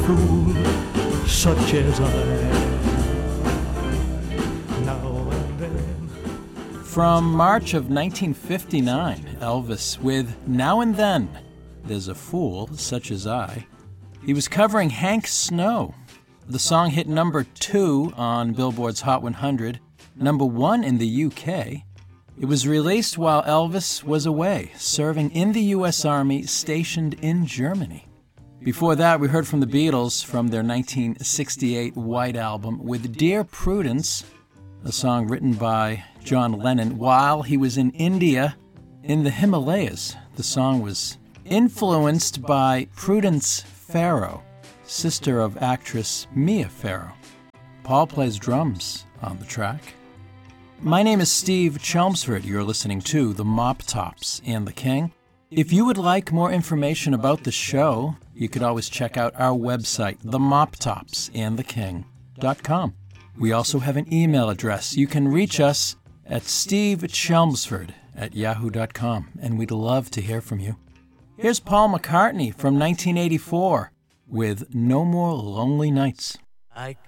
fool such as I now and then. From March of 1959, Elvis with Now and Then, There's a Fool Such as I. He was covering Hank Snow. The song hit number 2 on Billboard's Hot 100, number 1 in the UK. It was released while Elvis was away, serving in the U.S. Army stationed in Germany. Before that, we heard from the Beatles from their 1968 White Album with Dear Prudence, a song written by John Lennon while he was in India in the Himalayas. The song was influenced by Prudence Farrow, sister of actress Mia Farrow. Paul plays drums on the track. My name is Steve Chelmsford. You're listening to The Mop Tops and the King. If you would like more information about the show, you could always check out our website, themoptopsandtheking.com. We also have an email address. You can reach us at stevechelmsford@yahoo.com, and we'd love to hear from you. Here's Paul McCartney from 1984 with No More Lonely Nights.